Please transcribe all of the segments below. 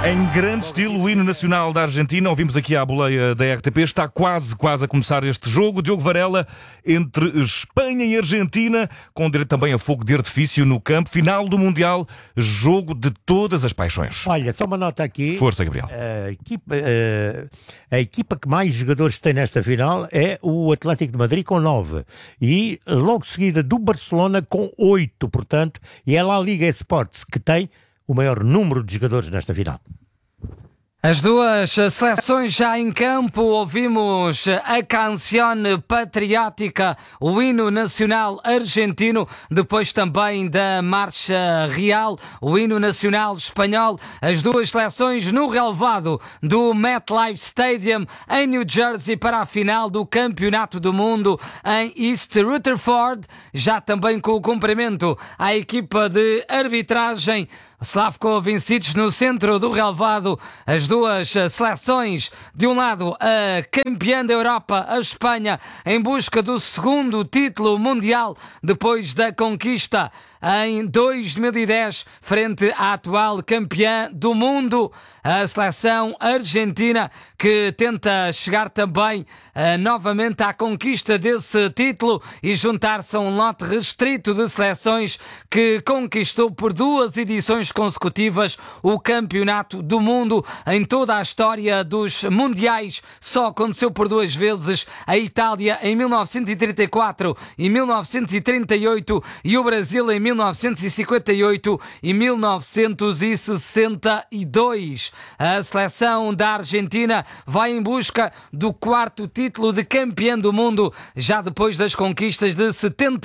Em grande estilo, o hino nacional da Argentina. Ouvimos aqui à boleia da RTP. Está quase a começar este jogo. Diogo Varela, entre Espanha e Argentina, com direito também a fogo de artifício no campo. Final do Mundial, jogo de todas as paixões. Olha, só uma nota aqui. Força, Gabriel. A equipa que mais jogadores tem nesta final é o Atlético de Madrid, com 9. E logo seguida do Barcelona, com 8. Portanto, e é lá a Liga Sports que tem o maior número de jogadores nesta final. As duas seleções já em campo. Ouvimos a canção patriótica, o hino nacional argentino, depois também da marcha real, o hino nacional espanhol. As duas seleções no relevado do MetLife Stadium em New Jersey para a final do Campeonato do Mundo em East Rutherford, já também com o cumprimento à equipa de arbitragem Slavko Vincic no centro do relevado. As duas seleções, de um lado a campeã da Europa, a Espanha, em busca do segundo título mundial depois da conquista em 2010 frente à atual campeã do mundo, a seleção argentina, que tenta chegar também novamente à conquista desse título e juntar-se a um lote restrito de seleções que conquistou por 2 edições consecutivas o Campeonato do Mundo. Em toda a história dos mundiais só aconteceu por 2 vezes: a Itália em 1934 e 1938 e o Brasil em 1958 e 1962. A seleção da Argentina vai em busca do 4º título de campeã do mundo, já depois das conquistas de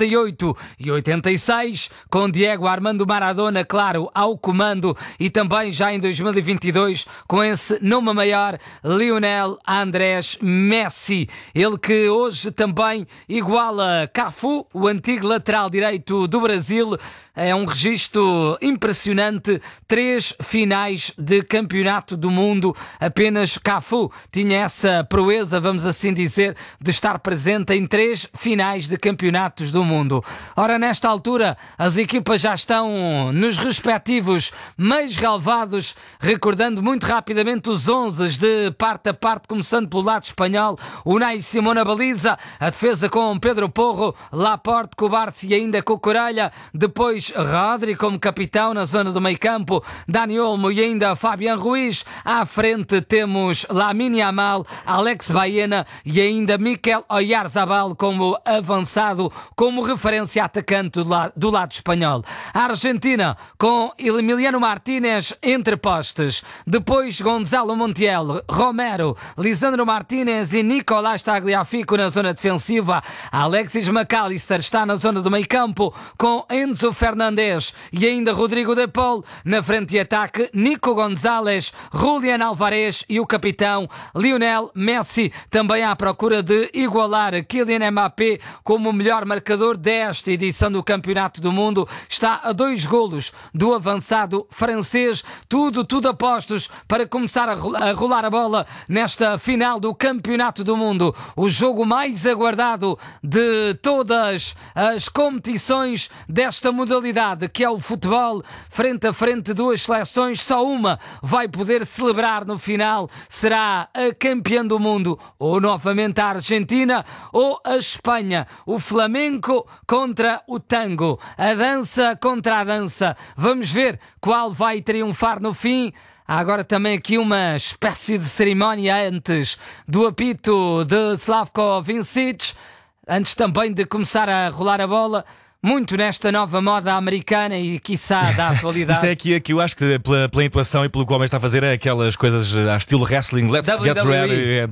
78 e 86, com Diego Armando Maradona, claro, ao comando, e também já em 2022 com esse nome maior, Lionel Andrés Messi. Ele que hoje também iguala Cafu, o antigo lateral direito do Brasil. É um registro impressionante, 3 finais de campeonato do mundo. Apenas Cafu tinha essa proeza, vamos assim dizer, de estar presente em 3 finais de campeonatos do mundo. Ora, nesta altura, as equipas já estão nos respectivos meios relevados, recordando muito rapidamente os 11 de parte a parte, começando pelo lado espanhol. Unai Simón na baliza, a defesa com Pedro Porro, Laporte, Cubarsí e ainda Cucurella. Depois Rodri como capitão na zona do meio campo, Dani Olmo e ainda Fabián Ruiz. À frente temos Lamine Yamal, Alex Baena e ainda Mikel Oyarzabal como avançado, como referência atacante do lado espanhol. A Argentina com Emiliano Martínez entre postes, depois Gonzalo Montiel, Romero, Lisandro Martínez e Nicolás Tagliafico na zona defensiva. Alexis McAllister está na zona do meio campo com Enzo Fernandes e ainda Rodrigo de Paul. Na frente de ataque, Nico González, Julián Álvarez e o capitão Lionel Messi, também à procura de igualar Kylian Mbappé como o melhor marcador desta edição do Campeonato do Mundo. Está a 2 golos do avançado francês. Tudo apostos para começar a rolar a bola nesta final do Campeonato do Mundo. O jogo mais aguardado de todas as competições desta modalidade, que é o futebol. Frente a frente, 2 seleções, só uma vai poder celebrar no final. Será a campeã do mundo, ou novamente a Argentina ou a Espanha. O flamenco contra o tango, a dança contra a dança. Vamos ver qual vai triunfar no fim. Há agora também aqui uma espécie de cerimónia antes do apito de Slavko Vincic, antes também de começar a rolar a bola. Muito nesta nova moda americana e, quiçá, da atualidade. Isto é aqui, eu acho que pela intuação e pelo que o homem está a fazer, é aquelas coisas a estilo wrestling. Let's WWE. get ready.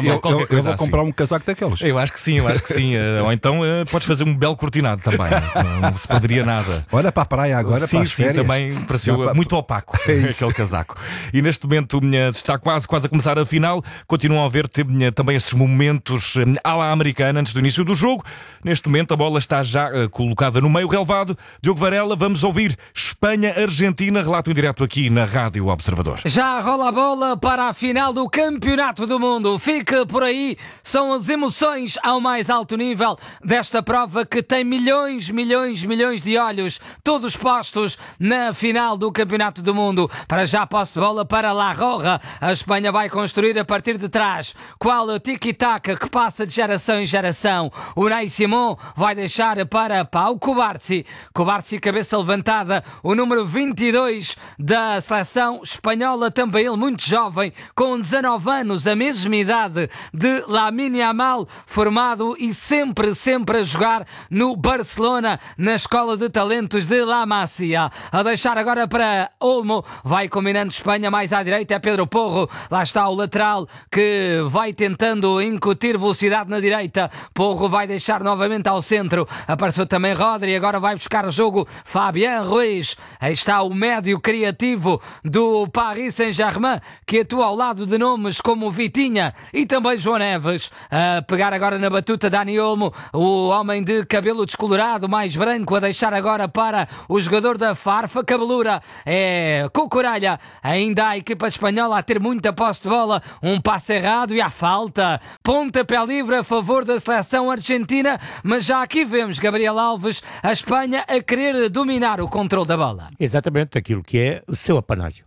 Eu vou comprar um casaco daqueles. Eu acho que sim. Ou então podes fazer um belo cortinado também. Não se perderia nada. Olha para a praia agora, para as férias. Sim, também pareceu muito opaco aquele casaco. E neste momento está quase a começar a final. Continuam a haver também esses momentos à la americana antes do início do jogo. Neste momento a bola está já colocada colocada no meio relevado. Diogo Varela, vamos ouvir Espanha-Argentina, relato em direto aqui na Rádio Observador. Já rola a bola para a final do Campeonato do Mundo. Fique por aí, são as emoções ao mais alto nível desta prova que tem milhões de olhos, todos postos na final do Campeonato do Mundo. Para já, posse de bola para La Roja. A Espanha vai construir a partir de trás. Qual tiki-taka que passa de geração em geração. Unai Simón vai deixar para Pau Cubarsí. Cubarsí, cabeça levantada, o número 22 da seleção espanhola, também ele muito jovem, com 19 anos, a mesma idade de Lamine Yamal, formado e sempre a jogar no Barcelona, na escola de talentos de La Masia. A deixar agora para Olmo, vai combinando Espanha, mais à direita é Pedro Porro, lá está o lateral que vai tentando incutir velocidade na direita. Porro vai deixar novamente ao centro, apareceu também Rodri, agora vai buscar o jogo Fabián Ruiz. Aí está o médio criativo do Paris Saint-Germain, que atua ao lado de nomes como Vitinha e também João Neves. A pegar agora na batuta Dani Olmo, o homem de cabelo descolorado, mais branco, a deixar agora para o jogador da Farfa Cabelura, é Cucurella. Ainda a equipa espanhola a ter muita posse de bola, um passe errado e a falta. Pontapé livre a favor da seleção argentina, mas já aqui vemos Gabriel Alves, a Espanha a querer dominar o controle da bola. Exatamente aquilo que é o seu apanágio.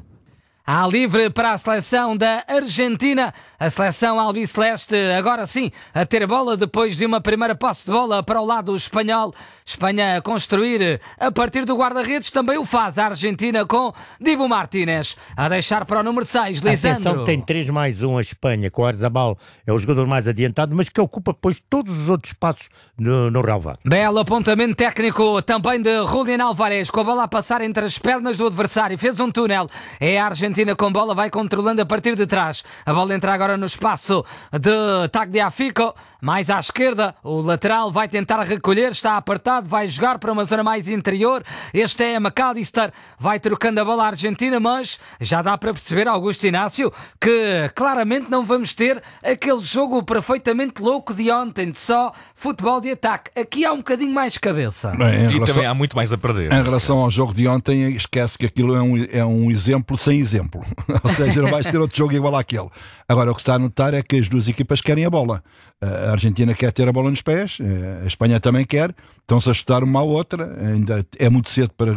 Há livre para a seleção da Argentina, a seleção albiceleste agora sim a ter bola depois de uma primeira posse de bola para o lado espanhol. Espanha a construir a partir do guarda-redes, também o faz a Argentina com Dibu Martínez, a deixar para o número 6, Lisandro. Atenção, tem 3+1 a Espanha, com o Oyarzabal é o jogador mais adiantado, mas que ocupa depois todos os outros espaços no relvado. Belo apontamento técnico também de Julián Álvarez, com a bola a passar entre as pernas do adversário, fez um túnel. É a Argentina com bola, vai controlando a partir de trás. A bola entra agora no espaço de Tagliafico, mais à esquerda. O lateral vai tentar recolher, está apertado, vai jogar para uma zona mais interior. Este é McAllister, vai trocando a bola à Argentina, mas já dá para perceber, Augusto Inácio, que claramente não vamos ter aquele jogo perfeitamente louco de ontem, de só futebol de ataque. Aqui há um bocadinho mais cabeça. Bem, e também há muito mais a perder. Em relação ao jogo de ontem, esquece que aquilo é um exemplo sem exemplo. Ou seja, não vais ter outro jogo igual àquele. Agora, o que está a notar é que as duas equipas querem a bola. A Argentina quer ter a bola nos pés, a Espanha também quer, estão-se a ajustar uma à outra. Ainda é muito cedo para,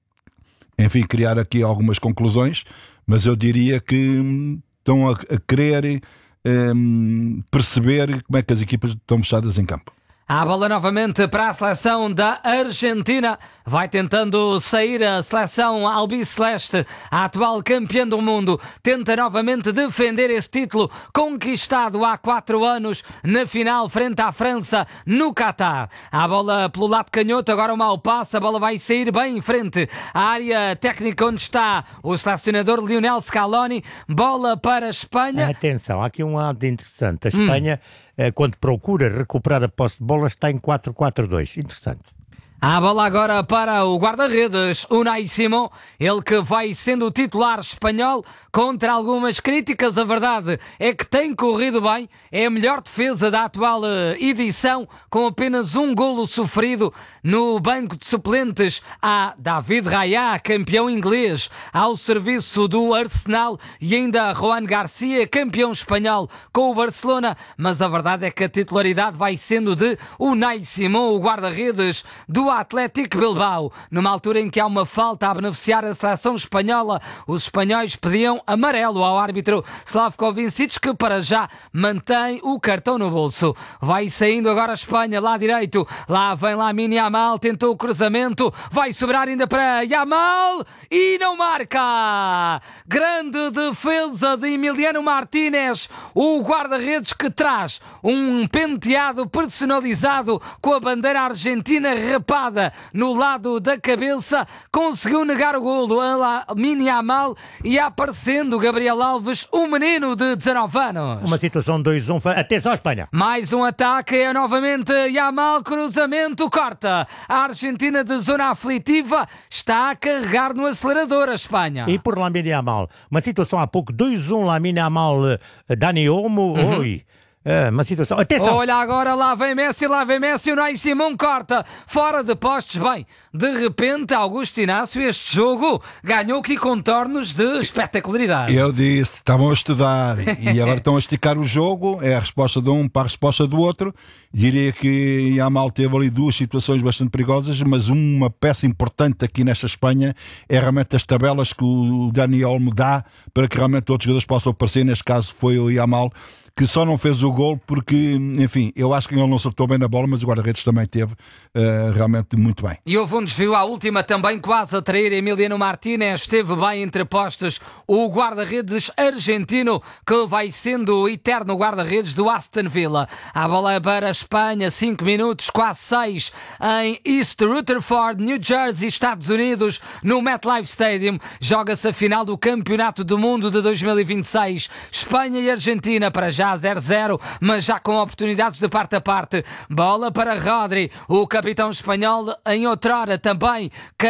enfim, criar aqui algumas conclusões, mas eu diria que estão a querer perceber como é que as equipas estão fechadas em campo. A bola novamente para a seleção da Argentina. Vai tentando sair a seleção albiceleste, a atual campeã do mundo. Tenta novamente defender esse título conquistado há 4 anos na final frente à França no Qatar. A bola pelo lado canhoto, agora o mau passe. A bola vai sair bem em frente à área técnica onde está o selecionador Lionel Scaloni. Bola para a Espanha. Atenção, há aqui um lado interessante. A Espanha, quando procura recuperar a posse de bola, está em 4-4-2. Interessante. A bola agora para o guarda-redes Unai Simón, ele que vai sendo o titular espanhol contra algumas críticas. A verdade é que tem corrido bem, é a melhor defesa da atual edição, com apenas um golo sofrido. No banco de suplentes há David Raya, campeão inglês, ao serviço do Arsenal, e ainda Juan Garcia, campeão espanhol com o Barcelona, mas a verdade é que a titularidade vai sendo de Unai Simón, o guarda-redes do Atlético Bilbao. Numa altura em que há uma falta a beneficiar a seleção espanhola, os espanhóis pediam amarelo ao árbitro Slavko Vincic, que para já mantém o cartão no bolso. Vai saindo agora a Espanha, lá direito, lá vem Lamine Yamal, tentou o cruzamento, vai sobrar ainda para Yamal e não marca! Grande defesa de Emiliano Martínez, o guarda-redes que traz um penteado personalizado com a bandeira argentina rapada no lado da cabeça, conseguiu negar o golo a Lamine Yamal e aparecendo Gabriel Alves, um menino de 19 anos. Uma situação 2-1. Atenção à Espanha. Mais um ataque, é novamente Yamal, cruzamento, corta. A Argentina, de zona aflitiva, está a carregar no acelerador a Espanha. E por Lamine Yamal, uma situação há pouco 2-1, Lamine Yamal, Dani Olmo, oi. uma situação. Atenção! Olha agora, lá vem Messi, o Unai Simão corta, fora de postos. Bem, de repente, Augusto Inácio, este jogo ganhou aqui contornos de espetacularidade. Eu disse, estavam a estudar e agora estão a esticar o jogo, é a resposta de um para a resposta do outro. Diria que Yamal teve ali duas situações bastante perigosas, mas uma peça importante aqui nesta Espanha é realmente as tabelas que o Dani Olmo dá para que realmente outros jogadores possam aparecer. Neste caso foi o Yamal, que só não fez o gol porque, enfim, eu acho que ele não acertou bem na bola, mas o guarda-redes também teve realmente muito bem. E houve um desvio à última também quase a trair Emiliano Martínez, esteve bem entre postas o guarda-redes argentino, que vai sendo o eterno guarda-redes do Aston Villa. A bola é para a Espanha, 5 minutos, quase 6, em East Rutherford, New Jersey, Estados Unidos, no MetLife Stadium. Joga-se a final do Campeonato do Mundo de 2026. Espanha e Argentina, para já 0-0, mas já com oportunidades de parte a parte. Bola para Rodri, o capitão espanhol, em outrora também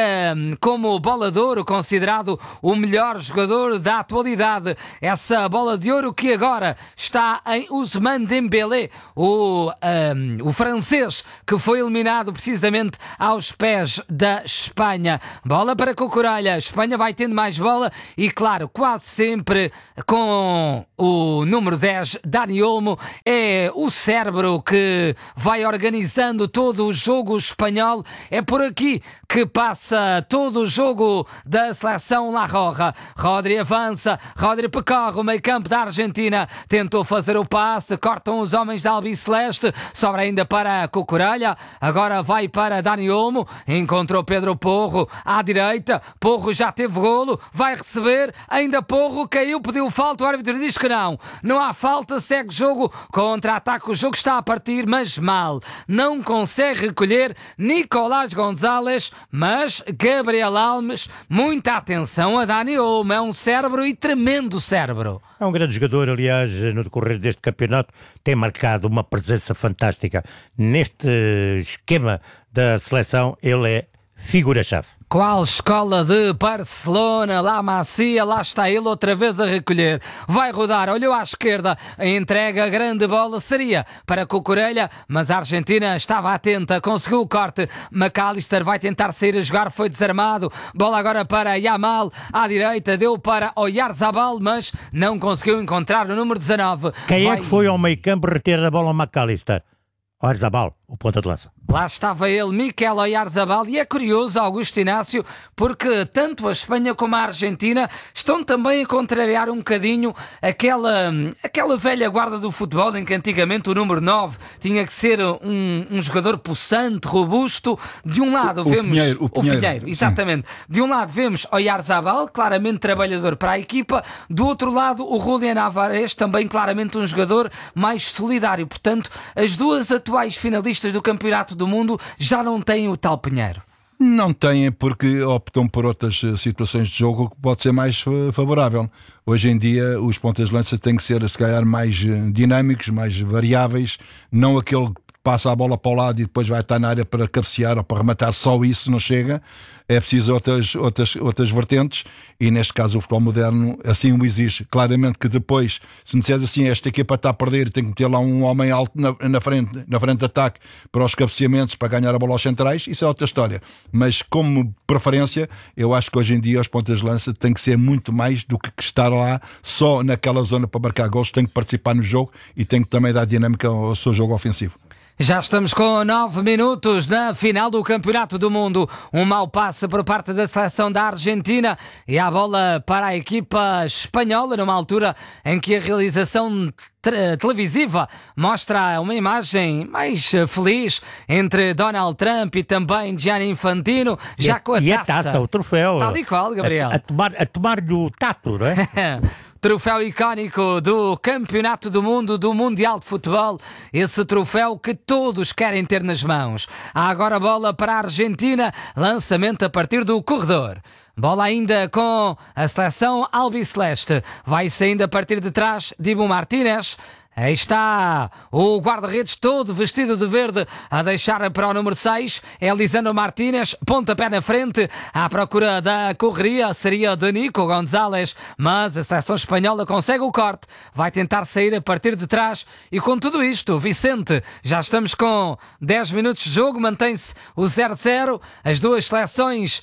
como bola de ouro, considerado o melhor jogador da atualidade. Essa bola de ouro que agora está em Ousmane Dembélé, o francês, que foi eliminado precisamente aos pés da Espanha. Bola para Cucurella, a Espanha vai tendo mais bola e, claro, quase sempre com o número 10, Dani Olmo, é o cérebro que vai organizando todo o jogo espanhol. É por aqui que passa todo o jogo da seleção La Roja. Rodri avança, Rodri percorre o meio campo da Argentina, tentou fazer o passe, cortam os homens da Albiceleste, sobra ainda para Cucurella, agora vai para Dani Olmo, encontrou Pedro Porro à direita, Porro já teve golo, vai receber, ainda Porro caiu, pediu falta, o árbitro diz que não há falta, segue o jogo, contra-ataque, o jogo está a partir, mas mal, não consegue recolher Nicolás González, mas Gabriel Alves, muita atenção a Dani Olmo, é um cérebro e tremendo cérebro. É um grande jogador, aliás, no decorrer deste campeonato, tem marcado uma presença fantástica. Neste esquema da seleção, ele é figura-chave. Qual escola de Barcelona, La Masia, lá está ele outra vez a recolher. Vai rodar, olhou à esquerda, a entrega, a grande bola seria para Cucurella, mas a Argentina estava atenta, conseguiu o corte. McAllister vai tentar sair a jogar, foi desarmado. Bola agora para Yamal, à direita, deu para Oyarzabal, mas não conseguiu encontrar o número 19. Quem é que foi ao meio campo reter a bola ao McAllister? Oyarzabal, o ponta de lança. Lá estava ele, Mikel Oyarzabal, e é curioso, Augusto Inácio, porque tanto a Espanha como a Argentina estão também a contrariar um bocadinho aquela velha guarda do futebol em que antigamente o número 9 tinha que ser um jogador possante, robusto. De um lado vemos o Pinheiro, exatamente. De um lado vemos Oyarzabal, claramente trabalhador para a equipa, do outro lado o Julián Álvarez, também claramente um jogador mais solidário. Portanto, as duas atuais finalistas do Campeonato do Mundo já não têm o tal Pinheiro. Não têm, porque optam por outras situações de jogo que pode ser mais favorável. Hoje em dia os pontas de lança têm que ser, se calhar, mais dinâmicos, mais variáveis, não aquele que passa a bola para o lado e depois vai estar na área para cabecear ou para rematar, só isso não chega. É preciso outras vertentes, e neste caso o futebol moderno assim o exige. Claramente que depois, se me disseres assim, esta equipa está a perder, tem que meter lá um homem alto na frente de ataque para os cabeceamentos, para ganhar a bola aos centrais, isso é outra história. Mas como preferência, eu acho que hoje em dia os pontas de lança têm que ser muito mais do que estar lá só naquela zona para marcar gols, têm que participar no jogo e têm que também dar dinâmica ao seu jogo ofensivo. Já estamos com 9 minutos na final do Campeonato do Mundo. Um mau passe por parte da seleção da Argentina e a bola para a equipa espanhola, numa altura em que a realização televisiva mostra uma imagem mais feliz entre Donald Trump e também Gianni Infantino, já com a taça. E a taça, o troféu. Tal e qual, Gabriel. A tomar-lhe o tato, não é? Troféu icónico do Campeonato do Mundo, do Mundial de Futebol. Esse troféu que todos querem ter nas mãos. Há agora bola para a Argentina. Lançamento a partir do corredor. Bola ainda com a seleção albiceleste. Vai saindo a partir de trás Dibu Martínez. Aí está o guarda-redes todo vestido de verde a deixar para o número 6. É Lisandro Martínez, pontapé na frente, à procura da correria. Seria de Nico González, mas a seleção espanhola consegue o corte. Vai tentar sair a partir de trás. E com tudo isto, Vicente, já estamos com 10 minutos de jogo. Mantém-se o 0-0. As duas seleções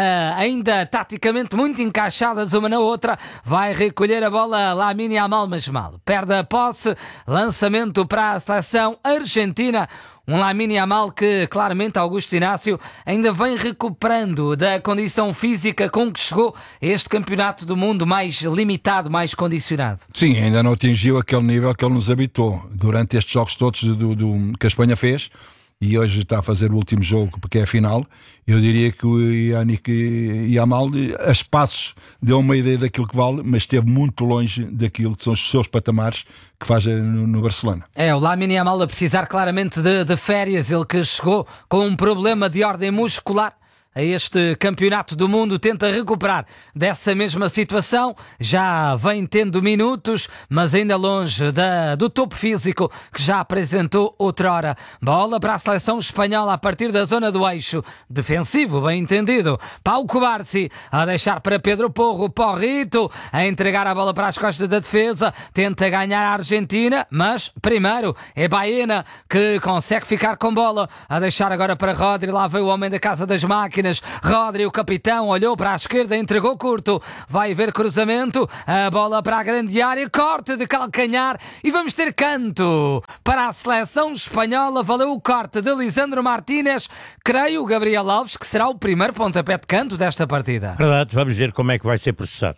ainda taticamente muito encaixadas uma na outra. Vai recolher a bola Lamine Yamal, mas mal. Perde a posse. Lançamento para a seleção argentina. Um Lamine Yamal que claramente Augusto Inácio ainda vem recuperando da condição física com que chegou a este campeonato do mundo mais limitado, mais condicionado. Sim, ainda não atingiu aquele nível que ele nos habitou durante estes jogos todos que a Espanha fez, e hoje está a fazer o último jogo porque é a final. Eu diria que o Yannick Yamal a espaços deu uma ideia daquilo que vale, mas esteve muito longe daquilo que são os seus patamares que faz no Barcelona. É, o Lamine Yamal a precisar claramente de férias, ele que chegou com um problema de ordem muscular a este campeonato do mundo, tenta recuperar dessa mesma situação, já vem tendo minutos, mas ainda longe do topo físico que já apresentou outrora. Bola para a seleção espanhola a partir da zona do eixo defensivo, bem entendido. Pau Cubarsí a deixar para Pedro Porro, Porrito a entregar a bola para as costas da defesa, tenta ganhar a Argentina, mas primeiro é Baena que consegue ficar com bola, a deixar agora para Rodri. Lá veio o homem da casa das máquinas. Rodri, o capitão, olhou para a esquerda, entregou curto, vai ver cruzamento, a bola para a grande área, corte de calcanhar e vamos ter canto para a seleção espanhola. Valeu o corte de Lisandro Martínez, creio, Gabriel Alves, que será o primeiro pontapé de canto desta partida. Verdade, vamos ver como é que vai ser processado.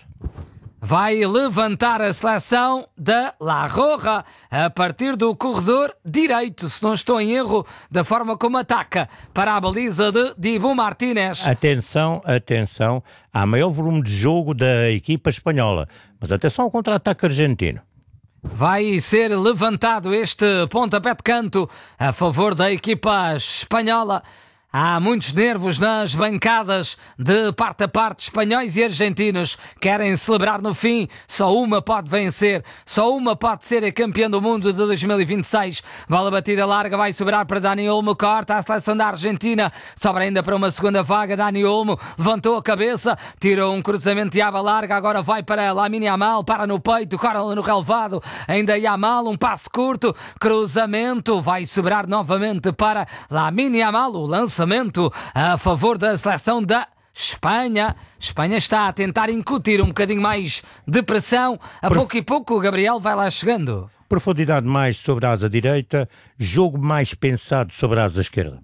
Vai levantar a seleção da La Roja a partir do corredor direito, se não estou em erro, da forma como ataca para a baliza de Dibu Martínez. Atenção, há maior volume de jogo da equipa espanhola, mas atenção ao contra-ataque argentino. Vai ser levantado este pontapé de canto a favor da equipa espanhola. Há muitos nervos nas bancadas de parte a parte. Espanhóis e argentinos querem celebrar no fim. Só uma pode vencer, só uma pode ser a campeã do mundo de 2026. Bola batida larga, vai sobrar para Dani Olmo, corta a seleção da Argentina, sobra ainda para uma segunda vaga. Dani Olmo levantou a cabeça, tirou um cruzamento de aba larga, agora vai para Lamine Yamal, para no peito, corre no relevado, ainda Yamal, um passe curto, cruzamento, vai sobrar novamente para Lamine Yamal, o lançamento a favor da seleção da Espanha. Espanha está a tentar incutir um bocadinho mais de pressão. A pouco e pouco o Gabriel vai lá chegando. Profundidade mais sobre a asa direita, jogo mais pensado sobre a asa esquerda.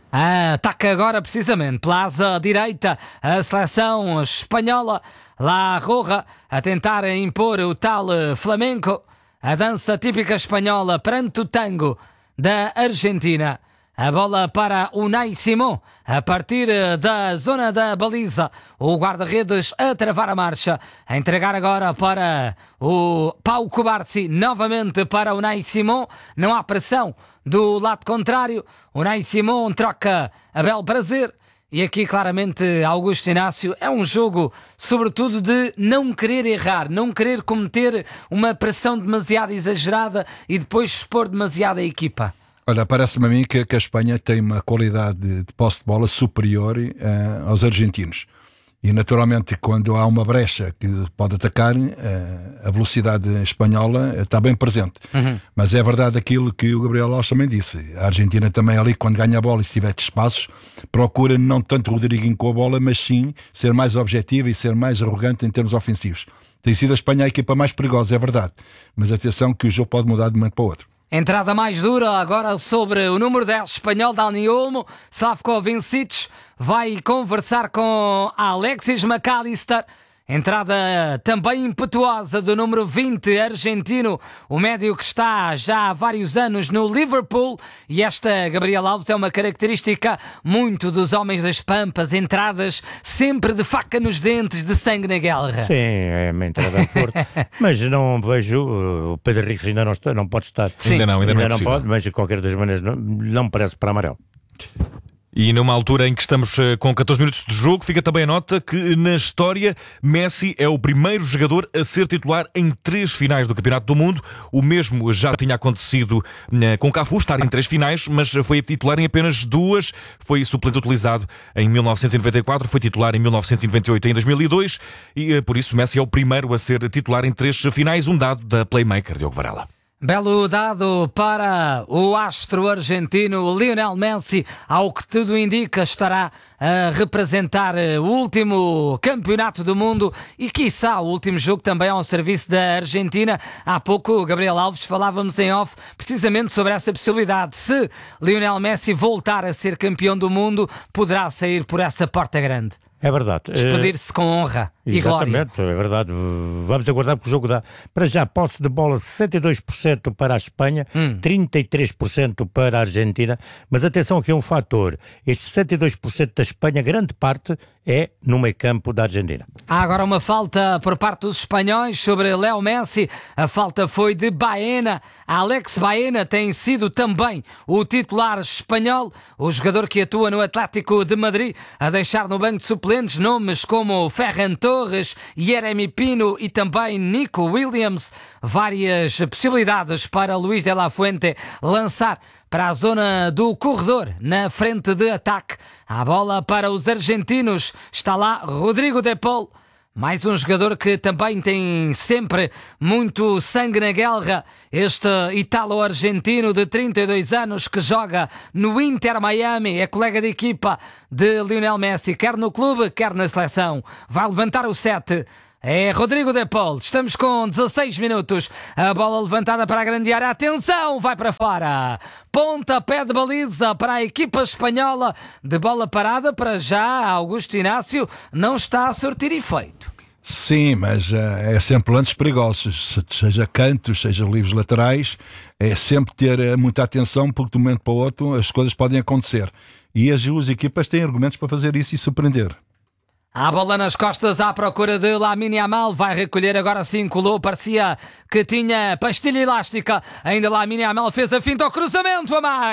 Ataca agora precisamente pela asa direita a seleção espanhola. La Roja a tentar impor o tal flamenco. A dança típica espanhola perante o tango da Argentina. A bola para Unai Simón, a partir da zona da baliza. O guarda-redes a travar a marcha. A entregar agora para o Pau Cubarsí, novamente para Unai Simón. Não há pressão do lado contrário. Unai Simón troca a bel prazer. E aqui claramente Augusto Inácio é um jogo sobretudo de não querer errar, não querer cometer uma pressão demasiado exagerada e depois expor demasiado a equipa. Olha, parece-me a mim que a Espanha tem uma qualidade de posse de bola superior aos argentinos. E naturalmente quando há uma brecha que pode atacar, a velocidade espanhola está bem presente. Mas é verdade aquilo que o Gabriel Alves também disse. A Argentina também ali, quando ganha a bola e se tiver espaços, procura não tanto Rodriguinho com a bola, mas sim ser mais objetivo e ser mais arrogante em termos ofensivos. Tem sido a Espanha a equipa mais perigosa, é verdade. Mas atenção que o jogo pode mudar de um momento para o outro. Entrada mais dura agora sobre o número 10 espanhol, Dani Olmo. Slavko Vincic vai conversar com Alexis McAllister. Entrada também impetuosa do número 20 argentino, o médio que está já há vários anos no Liverpool. E esta, Gabriel Alves, é uma característica muito dos homens das Pampas. Entradas sempre de faca nos dentes, de sangue na guerra. Sim, é uma entrada forte. Mas não vejo, o Pedro Ricos ainda não pode estar. Sim. Ainda não pode, mas de qualquer das maneiras não me parece para amarelo. E numa altura em que estamos com 14 minutos de jogo, fica também a nota que na história Messi é o primeiro jogador a ser titular em 3 finais do Campeonato do Mundo. O mesmo já tinha acontecido com Cafu, estar em 3 finais, mas foi titular em apenas 2. Foi suplente utilizado em 1994, foi titular em 1998 e em 2002 e por isso Messi é o primeiro a ser titular em 3 finais. Um dado da Playmaker, Diogo Varela. Belo dado para o astro argentino Lionel Messi. Ao que tudo indica, estará a representar o último campeonato do mundo e, quiçá, o último jogo também ao serviço da Argentina. Há pouco, Gabriel Alves, falávamos em off precisamente sobre essa possibilidade. Se Lionel Messi voltar a ser campeão do mundo, poderá sair por essa porta grande. É verdade. Despedir-se com honra e glória. Exatamente, é verdade. Vamos aguardar porque o jogo dá. Para já, posse de bola 62% para a Espanha, 33% para a Argentina. Mas atenção, aqui é um fator. Este 62% da Espanha, grande parte, é no meio campo da Argentina. Há agora uma falta por parte dos espanhóis sobre Leo Messi. A falta foi de Baena. Alex Baena tem sido também o titular espanhol, o jogador que atua no Atlético de Madrid, a deixar no banco de suplentes nomes como Ferran Torres, Jeremy Pino e também Nico Williams. Várias possibilidades para Luís de la Fuente lançar para a zona do corredor, na frente de ataque. A bola para os argentinos. Está lá Rodrigo de Paul. Mais um jogador que também tem sempre muito sangue na guerra. Este italo-argentino de 32 anos que joga no Inter Miami. É colega de equipa de Lionel Messi, quer no clube, quer na seleção. Vai levantar o 7. É Rodrigo de Paul. Estamos com 16 minutos. A bola levantada para a grande área. Atenção, vai para fora. Pontapé de baliza para a equipa espanhola. De bola parada para já, Augusto Inácio não está a surtir efeito. Sim, mas é sempre lances perigosos, seja cantos, seja livros laterais, é sempre ter muita atenção porque de um momento para o outro as coisas podem acontecer. E as duas equipas têm argumentos para fazer isso e surpreender. A bola nas costas à procura de Lamine Yamal. Vai recolher agora sim, colou. Parecia que tinha pastilha elástica. Ainda Lamine Yamal fez a finta ao cruzamento.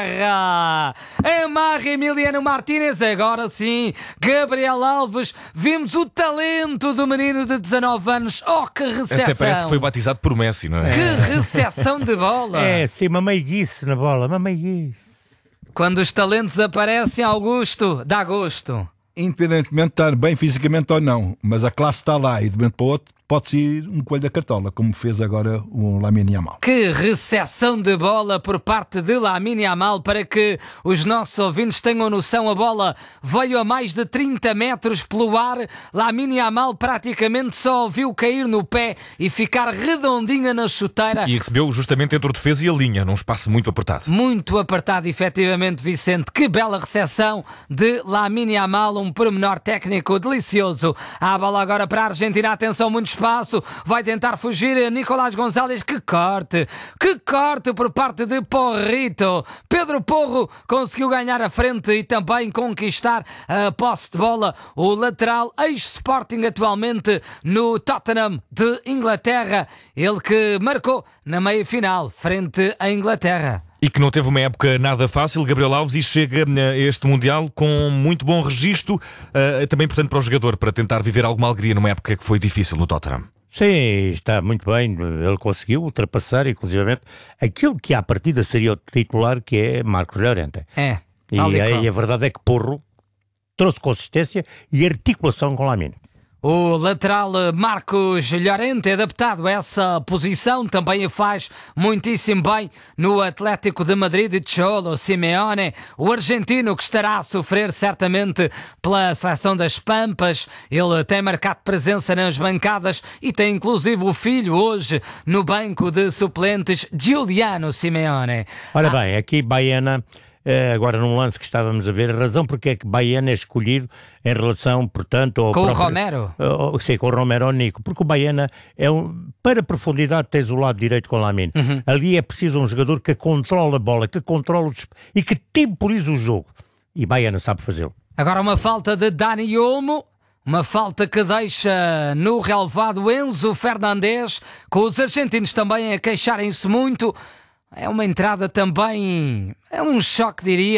Amarra Emiliano Martínez. Agora sim, Gabriel Alves. Vimos o talento do menino de 19 anos. Oh, que recepção. Até parece que foi batizado por Messi, não é? Que recepção de bola. É, sim, uma meiguice na bola, uma meiguice. Quando os talentos aparecem, Augusto, dá gosto. Independentemente de estar bem fisicamente ou não, mas a classe está lá e de momento para o outro pode-se ir um coelho da cartola, como fez agora o Lamine Yamal. Que recepção de bola por parte de Lamine Yamal. Para que os nossos ouvintes tenham noção, a bola veio a mais de 30 metros pelo ar. Lamine Yamal praticamente só viu cair no pé e ficar redondinha na chuteira. E recebeu justamente entre o defesa e a linha, num espaço muito apertado. Muito apertado, efetivamente, Vicente. Que bela recepção de Lamine Yamal, um pormenor técnico delicioso. A bola agora para a Argentina, atenção, muito espaço, vai tentar fugir Nicolás González. Que corte por parte de Porrito. Pedro Porro conseguiu ganhar a frente e também conquistar a posse de bola. O lateral ex-Sporting, atualmente no Tottenham de Inglaterra, ele que marcou na meia-final frente à Inglaterra. E que não teve uma época nada fácil, Gabriel Alves, e chega a este Mundial com muito bom registro, também importante para o jogador, para tentar viver alguma alegria numa época que foi difícil no Tottenham. Sim, está muito bem. Ele conseguiu ultrapassar, inclusivamente, aquilo que à partida seria o titular, que é Marcos Llorente. E a verdade é que Porro trouxe consistência e articulação com Lamine. O lateral Marcos Llorente, adaptado a essa posição, também a faz muitíssimo bem no Atlético de Madrid de Cholo Simeone. O argentino que estará a sofrer certamente pela seleção das Pampas. Ele tem marcado presença nas bancadas e tem inclusive o filho hoje no banco de suplentes, Giuliano Simeone. Ora bem, aqui Baena... Agora num lance que estávamos a ver, a razão porque é que Baena é escolhido em relação, portanto, ao com próprio, o Romero? Sim, com o Romero Nico, porque o Baena é para profundidade tens o lado direito com o Lamine. Ali é preciso um jogador que controla a bola, que controla e que temporiza o jogo. E Baena sabe fazê-lo. Agora uma falta de Dani Olmo. Uma falta que deixa no relevado Enzo Fernandes, com os argentinos também a queixarem-se muito. É uma entrada também, é um choque, diria,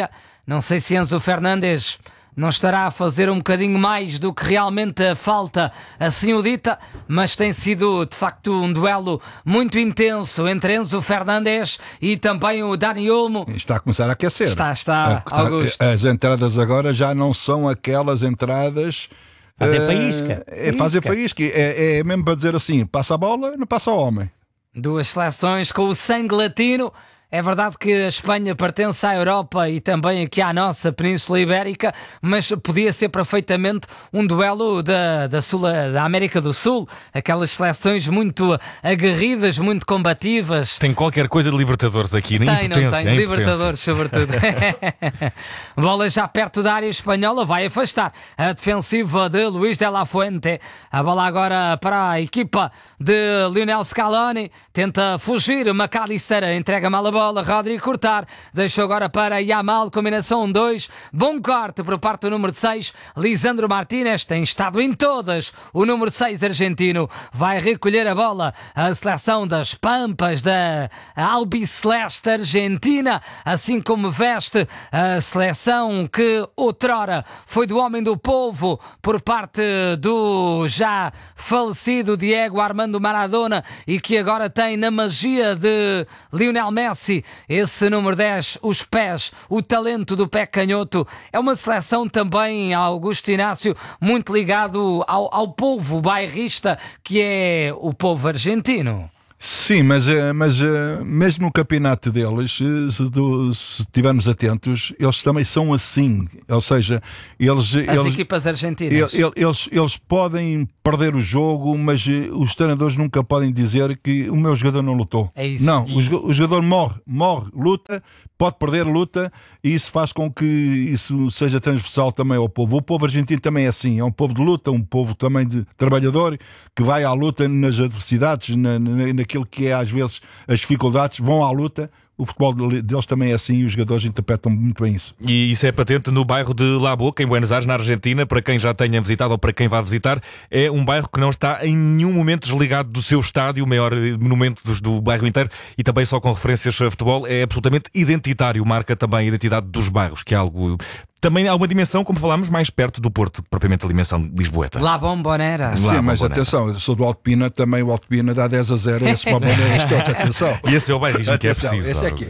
Não sei se Enzo Fernandes não estará a fazer um bocadinho mais do que realmente a falta, assim o dita, mas tem sido de facto um duelo muito intenso entre Enzo Fernandes e também o Dani Olmo. Está a começar a aquecer. Está, Augusto. As entradas agora já não são aquelas entradas... Fazem faísca. Fazer faísca. É mesmo para dizer assim, passa a bola, não passa o homem. Duas seleções com o sangue latino. É verdade que a Espanha pertence à Europa e também aqui à nossa Península Ibérica, mas podia ser perfeitamente um duelo da América do Sul. Aquelas seleções muito aguerridas, muito combativas. Tem qualquer coisa de Libertadores aqui, nem Tem, Libertadores sobretudo. Bola já perto da área espanhola, vai afastar a defensiva de Luís de la Fuente. A bola agora para a equipa de Lionel Scaloni. Tenta fugir, McAllister entrega mal a bola, Rodrigo cortar, deixou agora para Yamal, combinação 2, bom corte por parte do número 6, Lisandro Martínez, tem estado em todas, o número 6 argentino, vai recolher a bola, a seleção das Pampas, da Albiceleste Argentina, assim como veste a seleção que outrora foi do homem do povo, por parte do já falecido Diego Armando Maradona, e que agora tem na magia de Lionel Messi esse número 10, os pés, o talento do pé canhoto. É uma seleção também, Augusto Inácio, muito ligado ao povo bairrista, que é o povo argentino. Sim, mas mesmo no campeonato deles, se estivermos atentos, eles também são assim. Ou seja, as equipas argentinas. Eles podem perder o jogo, mas os treinadores nunca podem dizer que o meu jogador não lutou. É isso. Não, o jogador morre, luta, pode perder, luta, e isso faz com que isso seja transversal também ao povo. O povo argentino também é assim, é um povo de luta, um povo também de trabalhador, que vai à luta nas adversidades, naquilo que é às vezes as dificuldades, vão à luta. O futebol deles também é assim e os jogadores interpretam muito bem isso. E isso é patente no bairro de La Boca, em Buenos Aires, na Argentina. Para quem já tenha visitado ou para quem vá visitar, é um bairro que não está em nenhum momento desligado do seu estádio, o maior monumento do bairro inteiro, e também só com referências a futebol. É absolutamente identitário, marca também a identidade dos bairros, que é algo... Também há uma dimensão, como falámos, mais perto do Porto, propriamente a dimensão lisboeta. La Bombonera. Sim, mas atenção, eu sou do Alto Pina, também o Alto Pina dá 10-0 esse Bombonera, atenção. E esse é o bairrismo que é preciso. Esse é aqui.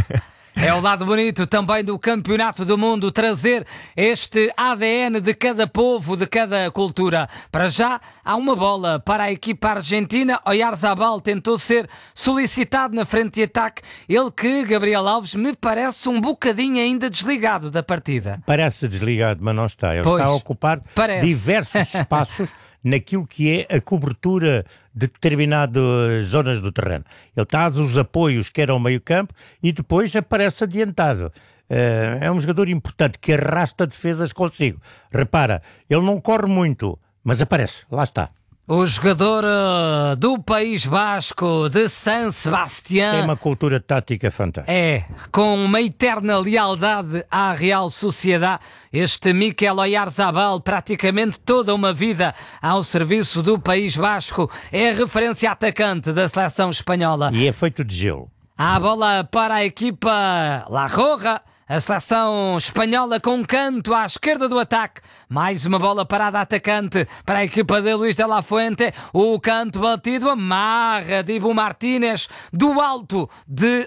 É o lado bonito também do Campeonato do Mundo, trazer este ADN de cada povo, de cada cultura. Para já, há uma bola para a equipa argentina. Oyarzabal tentou ser solicitado na frente de ataque. Ele que, Gabriel Alves, me parece um bocadinho ainda desligado da partida. Parece desligado, mas não está. Ele está a ocupar diversos espaços naquilo que é a cobertura de determinadas zonas do terreno. Ele está os apoios que era ao meio-campo e depois aparece adiantado. É um jogador importante que arrasta defesas consigo. Repara, ele não corre muito, mas aparece, lá está. O jogador do País Basco, de San Sebastián. Tem uma cultura tática fantástica. É, com uma eterna lealdade à Real Sociedade. Este Mikel Oyarzabal, praticamente toda uma vida ao serviço do País Basco, é a referência atacante da seleção espanhola. E é feito de gelo. A bola para a equipa La Roja. A seleção espanhola com canto à esquerda do ataque. Mais uma bola parada atacante para a equipa de Luís de la Fuente. O canto batido, amarra Dibu Martínez do alto de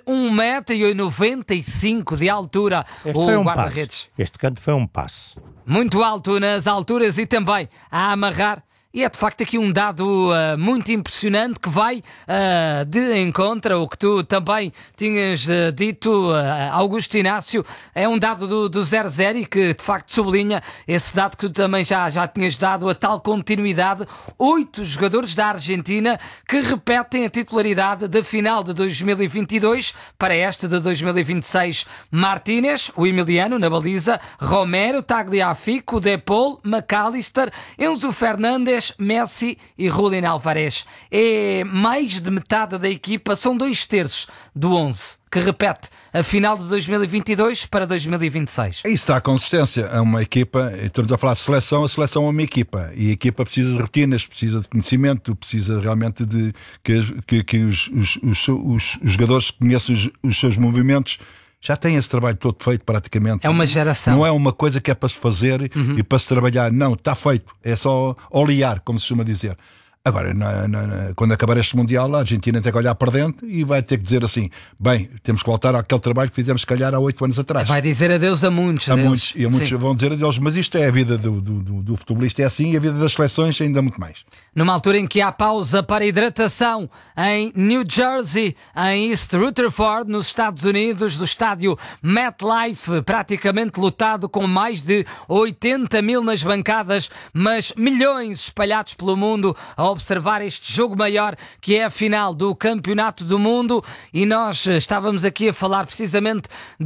1,95 m de altura. O guarda-redes. Este canto foi um passe. Muito alto nas alturas e também a amarrar. E é de facto aqui um dado muito impressionante que vai de encontro ao que tu também tinhas dito, Augusto Inácio. É um dado do 0-0 e que de facto sublinha esse dado que tu também já tinhas dado, a tal continuidade. 8 jogadores da Argentina que repetem a titularidade da final de 2022 para esta de 2026. Martínez, o Emiliano na baliza, Romero, Tagliafico, De Paul, McAllister, Enzo Fernandes, Messi e Julián Álvarez. É mais de metade da equipa, são 2/3 do 11 que repete a final de 2022 para 2026. Aí está a consistência. É uma equipa, estamos a falar de seleção, a seleção é uma equipa. E a equipa precisa de rotinas, precisa de conhecimento, precisa realmente de que os jogadores conheçam os seus movimentos. Já tem esse trabalho todo feito praticamente. É uma geração. Não é uma coisa que é para se fazer e para se trabalhar. Não, está feito. É só olear, como se costuma dizer. Agora, quando acabar este Mundial, a Argentina tem que olhar para dentro e vai ter que dizer assim: bem, temos que voltar àquele trabalho que fizemos, se calhar, há 8 anos atrás. Vai dizer adeus a muitos. A muitos vão dizer adeus, mas isto é a vida do futebolista, é assim, e a vida das seleções ainda muito mais. Numa altura em que há pausa para hidratação em New Jersey, em East Rutherford, nos Estados Unidos, do estádio MetLife, praticamente lotado com mais de 80 mil nas bancadas, mas milhões espalhados pelo mundo a observar este jogo maior que é a final do Campeonato do Mundo, e nós estávamos aqui a falar precisamente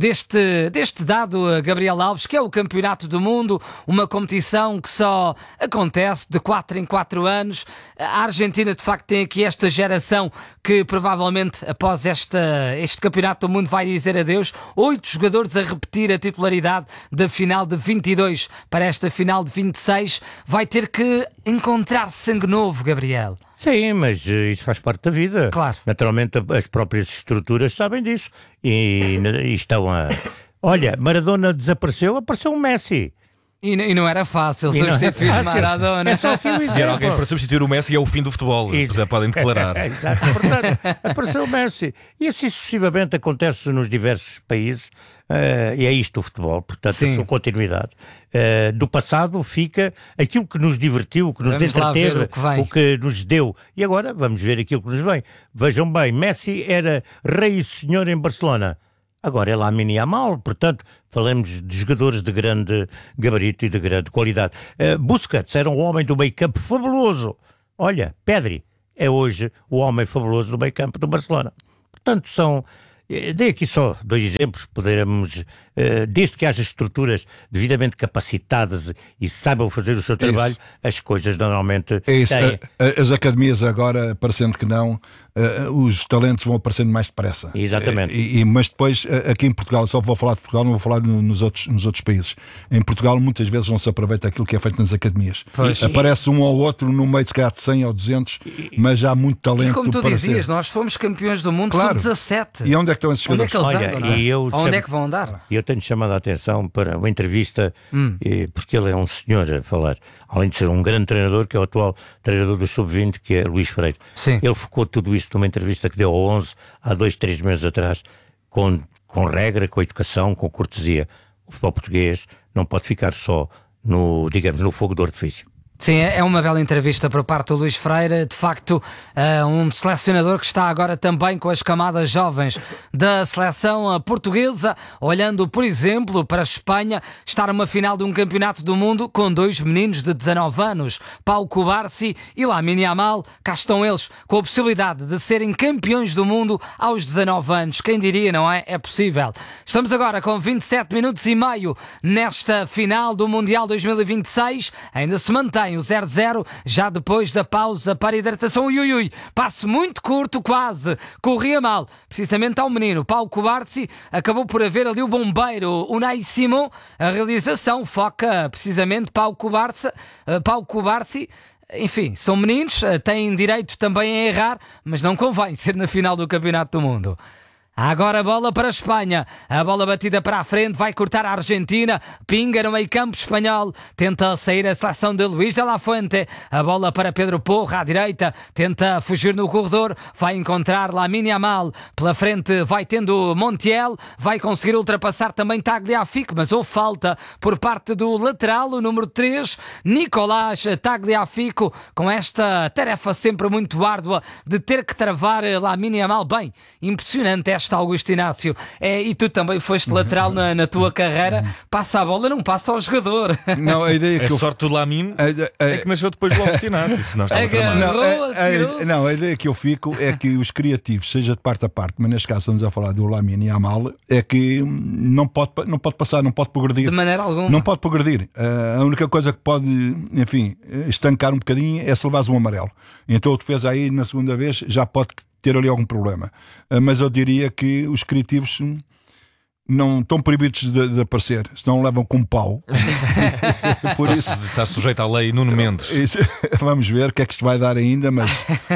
deste dado, Gabriel Alves, que é o Campeonato do Mundo, uma competição que só acontece de 4 em 4 anos. A Argentina de facto tem aqui esta geração que provavelmente após este Campeonato do Mundo vai dizer adeus. 8 jogadores a repetir a titularidade da final de 22 para esta final de 26. Vai ter que encontrar sangue novo, Gabriel. Sim, mas isso faz parte da vida. Claro. Naturalmente as próprias estruturas sabem disso e estão a... Olha, Maradona desapareceu, apareceu um Messi. E não era fácil substituir Maradona. É só aqui um Se vier alguém exemplo. para substituir o Messi, é o fim do futebol. Já podem declarar. Exato, portanto, apareceu o Messi. E assim sucessivamente acontece nos diversos países, e é isto o futebol, portanto, Sim. a sua continuidade. Do passado fica aquilo que nos divertiu, que nos Vamos lá ver entreteve, o que vem. o que nos deu. E agora vamos ver aquilo que nos vem. Vejam bem, Messi era rei e senhor em Barcelona. Agora é Lamine Yamal, portanto, falamos de jogadores de grande gabarito e de grande qualidade. Busquets era um homem do meio-campo fabuloso. Olha, Pedri é hoje o homem fabuloso do meio-campo do Barcelona. Portanto, dei aqui só 2 exemplos, poderemos, desde que haja estruturas devidamente capacitadas e saibam fazer o seu trabalho, as coisas normalmente É isso. têm. As academias agora, parecendo que não, os talentos vão aparecendo mais depressa. Exatamente. Mas depois, aqui em Portugal, só vou falar de Portugal, não vou falar nos outros países. Em Portugal, muitas vezes não se aproveita aquilo que é feito nas academias. Pois. Aparece um ou outro no meio, se calhar, de 100 ou 200, mas há muito talento. E como tu para dizias, ser. nós fomos campeões do mundo Claro. sub-17. E onde é que estão esses Onde é jogadores? que eles Olha, andam, não é? e eu Onde é que vão andar? Eu tenho chamado a atenção para uma entrevista, porque ele é um senhor a falar, além de ser um grande treinador, que é o atual treinador do Sub-20, que é Luís Freire. Sim. Ele focou tudo isso numa entrevista que deu ao 11, há 2-3 meses atrás, com regra, com educação, com cortesia. O futebol português não pode ficar só no fogo do artifício. Sim, é uma bela entrevista por parte do Luís Freire, de facto um selecionador que está agora também com as camadas jovens da seleção portuguesa, olhando por exemplo para a Espanha, estar numa final de um campeonato do mundo com 2 meninos de 19 anos, Pau Cubarsí e Lamine Yamal. Cá estão eles com a possibilidade de serem campeões do mundo aos 19 anos, quem diria, não é? É possível. Estamos agora com 27 minutos e meio nesta final do Mundial 2026, ainda se mantém o 0-0, já depois da pausa para hidratação. Ui, passe muito curto, quase, corria mal, precisamente ao menino Pau Cubarsí, acabou por haver ali o bombeiro Unai Simon, a realização foca precisamente Pau Cubarsí. Enfim, são meninos, têm direito também a errar, mas não convém ser na final do Campeonato do Mundo. Agora a bola para a Espanha, a bola batida para a frente, vai cortar a Argentina, pinga no meio campo espanhol, tenta sair a seleção de Luís de la Fuente, a bola para Pedro Porro à direita, tenta fugir no corredor, vai encontrar Lamine Yamal, pela frente vai tendo Montiel, vai conseguir ultrapassar também Tagliafico, mas houve falta por parte do lateral, o número 3, Nicolás Tagliafico, com esta tarefa sempre muito árdua de ter que travar Lamine Yamal. Bem, impressionante esta Augusto Inácio, e tu também foste lateral na tua carreira, passa a bola, não passa ao jogador. Não, a ideia que A sorte do Lamine é que nasceu depois do Augusto Inácio, senão estava tramado. Não, a ideia que eu fico é que os criativos, seja de parte a parte, mas neste caso estamos a falar do Lamine Yamal, é que não pode passar, não pode progredir. De maneira alguma. Não pode progredir. A única coisa que pode, enfim, estancar um bocadinho é se levares um amarelo. Então o defesa aí, na segunda vez, já pode ter ali algum problema. Mas eu diria que os criativos não estão proibidos de aparecer, senão levam com um pau. Por isso, Está sujeito à lei Nuno Mendes. vamos ver o que é que isto vai dar ainda, mas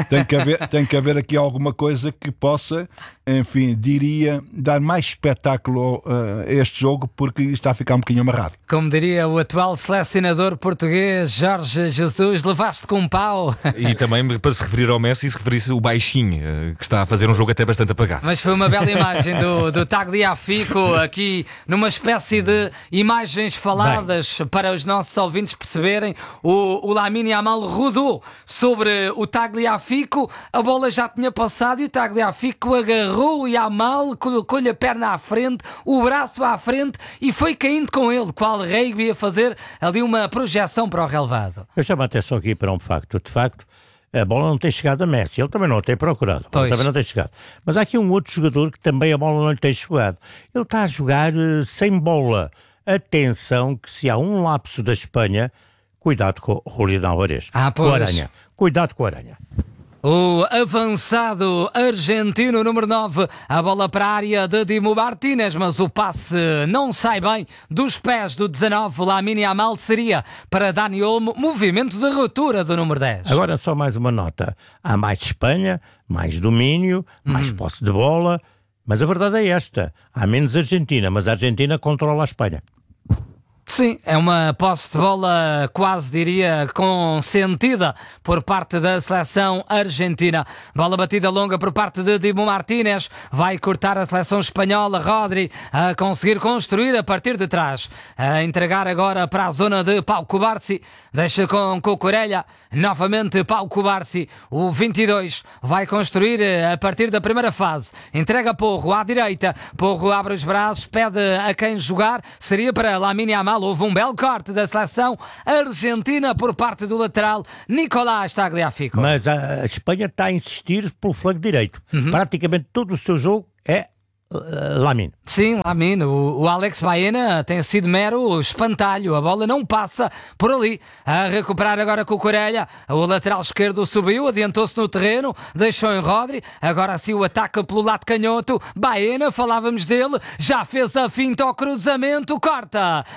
tem que haver aqui alguma coisa que possa, enfim, diria, dar mais espetáculo a este jogo, porque isto está a ficar um bocadinho amarrado. Como diria o atual selecionador português Jorge Jesus, levaste com um pau. E também, para se referir ao Messi, se referisse o baixinho, que está a fazer um jogo até bastante apagado. Mas foi uma bela imagem do Tagliafico, aqui numa espécie de imagens faladas para os nossos ouvintes perceberem. O Lamine Yamal rodou sobre o Tagliafico, a bola já tinha passado e o Tagliafico agarrou o Yamal, colocou-lhe a perna à frente, o braço à frente e foi caindo com ele, qual rugby, a fazer ali uma projeção para o relevado. Eu chamo a atenção aqui para um facto. De facto, a bola não tem chegado a Messi. Ele também não a tem procurado. Ele também não tem chegado. Mas há aqui um outro jogador que também a bola não lhe tem chegado. Ele está a jogar sem bola. Atenção que se há um lapso da Espanha, cuidado com o Julián Álvarez. Com a Aranha. Cuidado com a Aranha. O avançado argentino número 9, a bola para a área de Dibu Martínez, mas o passe não sai bem dos pés do 19, Lamine Yamal, seria para Dani Olmo, movimento de ruptura do número 10. Agora só mais uma nota. Há mais Espanha, mais domínio, mais posse de bola, mas a verdade é esta. Há menos Argentina, mas a Argentina controla a Espanha. Sim, é uma posse de bola quase, diria, consentida por parte da seleção argentina. Bola batida longa por parte de Dibu Martínez. Vai cortar a seleção espanhola. Rodri a conseguir construir a partir de trás. A entregar agora para a zona de Pau Cubarsí. Deixa com Cucurella. Novamente Pau Cubarsí. O 22 vai construir a partir da primeira fase. Entrega Porro à direita. Porro abre os braços, pede a quem jogar. Seria para Lamine Yamal. Houve um belo corte da seleção argentina por parte do lateral Nicolás Tagliafico. Mas a Espanha está a insistir pelo flanco direito. Praticamente todo o seu jogo é Lamine. Sim, Lamine. O Alex Baena tem sido mero espantalho. A bola não passa por ali. A recuperar agora com o Cucurella. O lateral esquerdo subiu, adiantou-se no terreno, deixou em Rodri. Agora sim o ataque pelo lado canhoto. Baena, falávamos dele, já fez a finta ao cruzamento, corta.